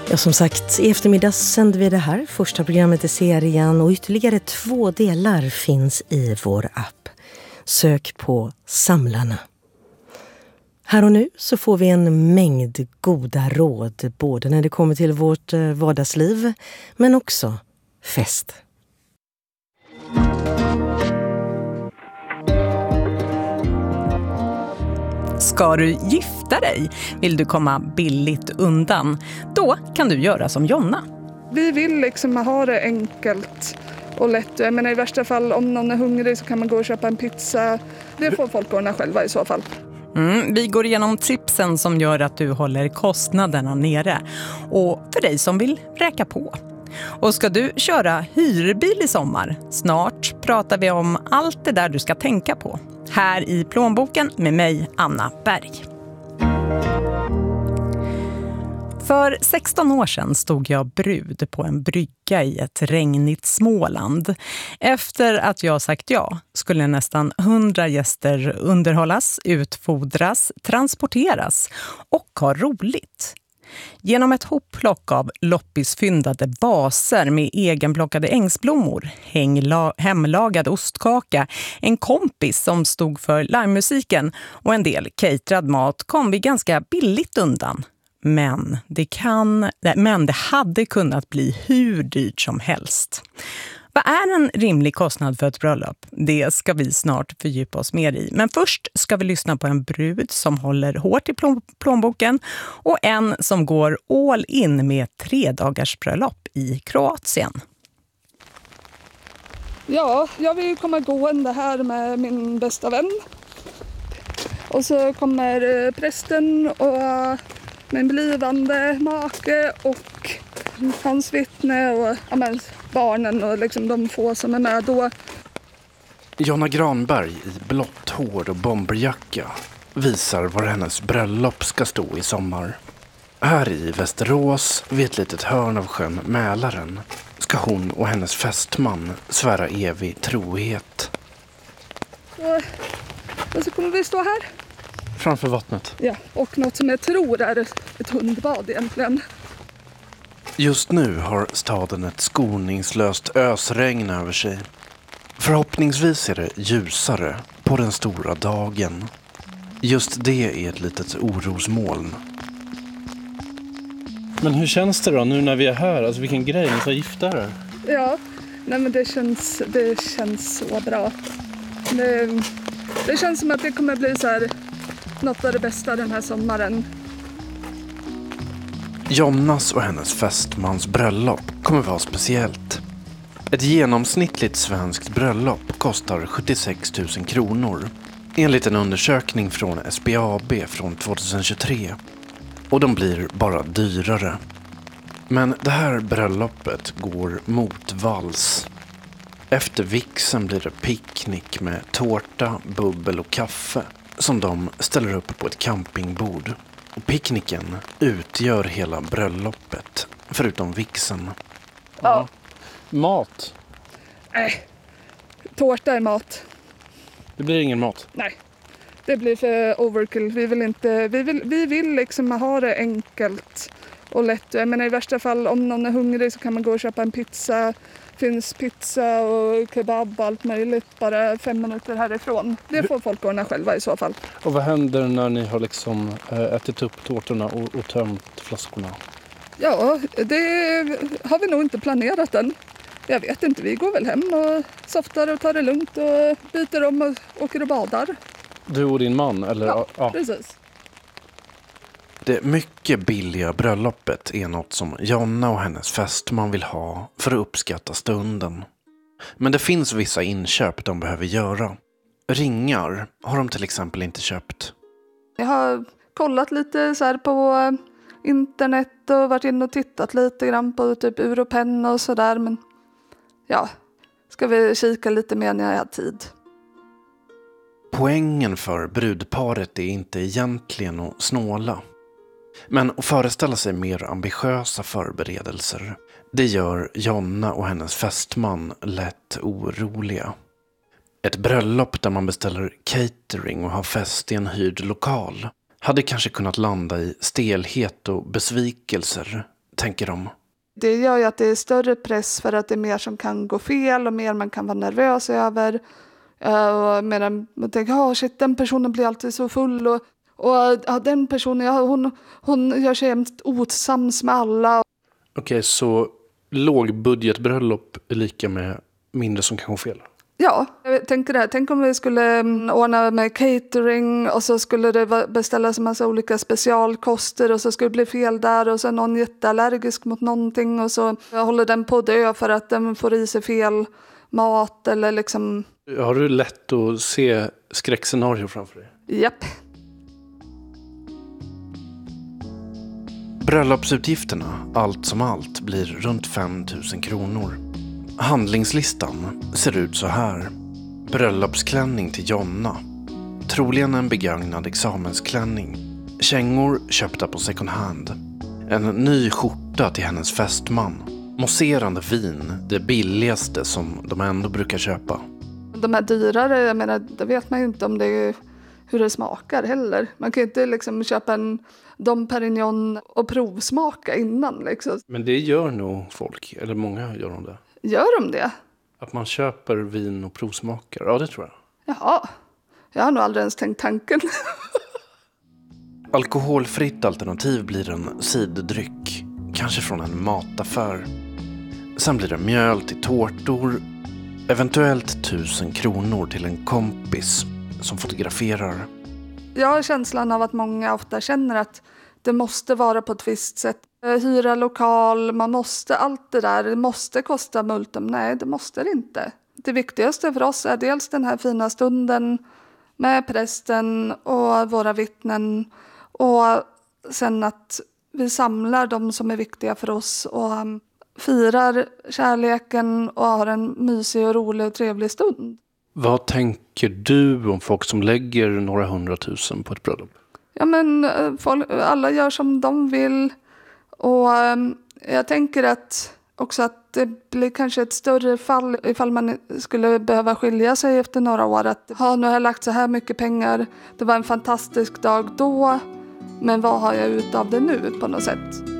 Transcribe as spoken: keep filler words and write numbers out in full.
Ja, som sagt, i eftermiddag sänder vi det här första programmet i serien och ytterligare två delar finns i vår app. Sök på Samlarna. Här och nu så får vi en mängd goda råd både när det kommer till vårt vardagsliv men också fest. Ska du gifta dig? Vill du komma billigt undan? Då kan du göra som Jonna. Vi vill liksom ha det enkelt och lätt. Jag menar, i värsta fall om någon är hungrig så kan man gå och köpa en pizza. Det får folk ordna själva i så fall. Mm, vi går igenom tipsen som gör att du håller kostnaderna nere. Och för dig som vill räcka på. Och ska du köra hyrbil i sommar? Snart pratar vi om allt det där du ska tänka på. Här i Plånboken med mig, Anna Berg. För sexton år sedan stod jag brud på en brygga i ett regnigt Småland. Efter att jag sagt ja skulle nästan hundra gäster underhållas, utfodras, transporteras och ha roligt. Genom ett hopplock av loppisfyndade baser med egenplockade ängsblommor, hängla- hemlagad ostkaka, en kompis som stod för livemusiken och en del caterad mat kom vi ganska billigt undan. Men det, kan, men det hade kunnat bli hur dyrt som helst. Vad är en rimlig kostnad för ett bröllop? Det ska vi snart fördjupa oss mer i. Men först ska vi lyssna på en brud som håller hårt i plån- plånboken och en som går all in med tre dagars bröllop i Kroatien. Ja, jag vill komma gående här med min bästa vän. Och så kommer prästen och min blivande make och hans vittne och ja, men, barnen och liksom de få som är med då. Jonna Granberg i blått hår och bomberjacka visar var hennes bröllop ska stå i sommar. Här i Västerås, vid ett litet hörn av sjön Mälaren, ska hon och hennes fästman svära evig trohet. Så, och så kommer vi stå här. Framför vattnet. Ja, och något som jag tror är ett hundbad egentligen. Just nu har staden ett skoningslöst ösregn över sig. Förhoppningsvis är det ljusare på den stora dagen. Just det är ett litet orosmoln. Men hur känns det då nu när vi är här? Alltså vilken grej, ni ska gifta er. Ja, nej men det känns, det känns så bra. Det, det känns som att det kommer bli så här något av det bästa den här sommaren. Jonnas och hennes fästmans bröllop kommer vara speciellt. Ett genomsnittligt svenskt bröllop kostar sjuttiosex tusen kronor. Enligt en undersökning från S B A B från tjugohundratjugotre. Och de blir bara dyrare. Men det här bröllopet går mot vals. Efter vigseln blir det picknick med tårta, bubbel och kaffe som de ställer upp på ett campingbord. Och picknicken utgör hela bröllopet, förutom vigseln. Ja. Mat? Nej, tårta är mat. Det blir ingen mat? Nej, det blir för overkill. Vi vill inte, vi vill, vi vill liksom ha det enkelt och lätt. Jag menar, i värsta fall om någon är hungrig så kan man gå och köpa en pizza. Finns pizza och kebab och allt möjligt bara fem minuter härifrån. Det får folk ordna själva i så fall. Och vad händer när ni har liksom ätit upp tårtorna och, och tömt flaskorna? Ja, det har vi nog inte planerat än. Jag vet inte, vi går väl hem och softar och tar det lugnt och byter om och åker och badar. Du och din man? Eller? Ja, ja, precis. Det mycket billiga bröllopet är något som Jonna och hennes fästman vill ha för att uppskatta stunden. Men det finns vissa inköp de behöver göra. Ringar har de till exempel inte köpt. Jag har kollat lite så här på internet och varit inne och tittat lite grann på typ ur och penna och sådär. Men ja, ska vi kika lite mer när jag har tid. Poängen för brudparet är inte egentligen att snåla. Men att föreställa sig mer ambitiösa förberedelser, det gör Jonna och hennes fästman lätt oroliga. Ett bröllop där man beställer catering och har fest i en hyrd lokal hade kanske kunnat landa i stelhet och besvikelser tänker de. Det gör ju att det är större press för att det är mer som kan gå fel och mer man kan vara nervös över. Uh, medan man tänker, oh, shit, den personen blir alltid så full och, och ja, den personen, ja, hon, hon gör sig jämt osams med alla. Okej, okay, så lågbudgetbröllop är lika med mindre som kan gå fel? Ja, jag tänker det här. Tänk om vi skulle ordna med catering och så skulle det beställas en massa olika specialkoster och så skulle det bli fel där och så är någon jätteallergisk mot någonting och så håller den på att dö för att den får i sig fel mat eller liksom... Har du lätt att se skräckscenario framför dig? Japp. Bröllopsutgifterna, allt som allt, blir runt fem tusen kronor. Handlingslistan ser ut så här. Bröllopsklänning till Jonna. Troligen en begagnad examensklänning. Kängor köpta på second hand. En ny skjorta till hennes fästman. Mousserande vin, det billigaste som de ändå brukar köpa. De här dyrare, jag menar, det vet man ju inte om det är, hur det smakar heller. Man kan ju inte liksom köpa en Dom Perignon och provsmaka innan. Liksom. Men det gör nog folk, eller många gör de det. Gör de det? Att man köper vin och provsmakar, ja det tror jag. Jaha, jag har nog aldrig ens tänkt tanken. Alkoholfritt alternativ blir en ciddryck, kanske från en mataffär. Sen blir det mjöl till tårtor, eventuellt tusen kronor till en kompis som fotograferar. Jag har känslan av att många ofta känner att det måste vara på ett visst sätt. Hyra lokal, man måste, allt det där, det måste kosta multum. Nej, det måste det inte. Det viktigaste för oss är dels den här fina stunden med prästen och våra vittnen. Och sen att vi samlar de som är viktiga för oss och firar kärleken och har en mysig och rolig och trevlig stund. Vad tänker du om folk som lägger några hundratusen på ett bröllop? Ja, men folk, alla gör som de vill. Och um, jag tänker att också att det blir kanske ett större fall ifall man skulle behöva skilja sig efter några år. Att ha, nu har jag lagt så här mycket pengar. Det var en fantastisk dag då. Men vad har jag ut av det nu på något sätt?